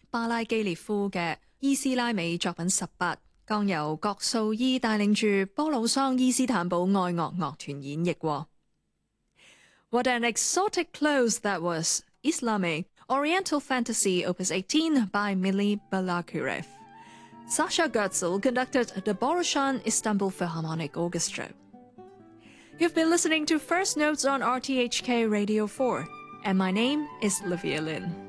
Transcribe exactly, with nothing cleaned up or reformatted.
巴拉基列夫嘅伊斯拉美作品十八，剛由郭素伊帶領住波魯桑伊斯坦堡愛樂樂團演繹喎。What an exotic close that was! Islami, Oriental Fantasy, Opus eighteen by Mili Balakirev. Sasha Goetzel conducted the Boroshan Istanbul Philharmonic Orchestra. You've been listening to First Notes on R T H K Radio four, and my name is Livia Lin.